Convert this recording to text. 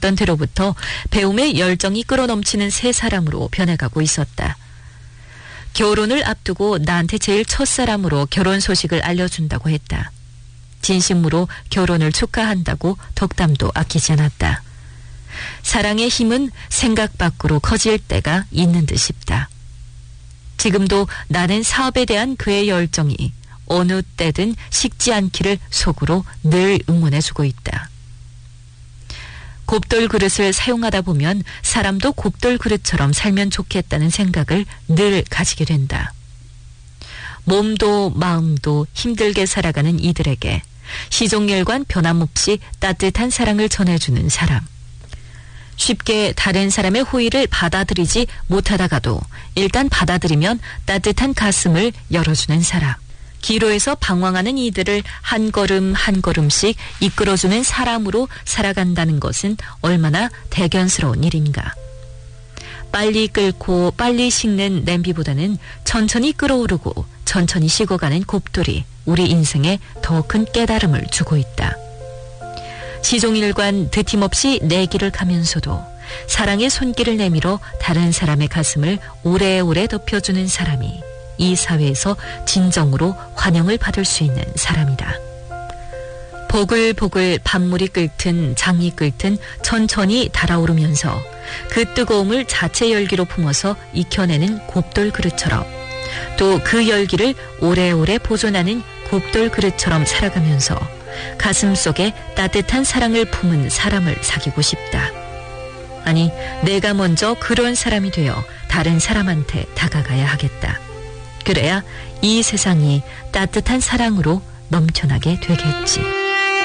살았던 때로부터 배움의 열정이 끌어넘치는 새 사람으로 변해가고 있었다. 결혼을 앞두고 나한테 제일 첫사람으로 결혼 소식을 알려준다고 했다. 진심으로 결혼을 축하한다고 덕담도 아끼지 않았다. 사랑의 힘은 생각 밖으로 커질 때가 있는 듯 싶다. 지금도 나는 사업에 대한 그의 열정이 어느 때든 식지 않기를 속으로 늘 응원해주고 있다. 곱돌 그릇을 사용하다 보면 사람도 곱돌 그릇처럼 살면 좋겠다는 생각을 늘 가지게 된다. 몸도 마음도 힘들게 살아가는 이들에게 시종일관 변함없이 따뜻한 사랑을 전해주는 사람. 쉽게 다른 사람의 호의를 받아들이지 못하다가도 일단 받아들이면 따뜻한 가슴을 열어주는 사람. 기로에서 방황하는 이들을 한 걸음 한 걸음씩 이끌어주는 사람으로 살아간다는 것은 얼마나 대견스러운 일인가. 빨리 끓고 빨리 식는 냄비보다는 천천히 끓어오르고 천천히 식어가는 곱돌이 우리 인생에 더 큰 깨달음을 주고 있다. 시종일관 드팀없이 내 길을 가면서도 사랑의 손길을 내밀어 다른 사람의 가슴을 오래오래 덮여주는 사람이 이 사회에서 진정으로 환영을 받을 수 있는 사람이다. 보글보글 밥물이 끓든 장이 끓든 천천히 달아오르면서 그 뜨거움을 자체 열기로 품어서 익혀내는 곱돌 그릇처럼 또 그 열기를 오래오래 보존하는 곱돌 그릇처럼 살아가면서 가슴속에 따뜻한 사랑을 품은 사람을 사귀고 싶다. 아니, 내가 먼저 그런 사람이 되어 다른 사람한테 다가가야 하겠다. 그래야 이 세상이 따뜻한 사랑으로 넘쳐나게 되겠지.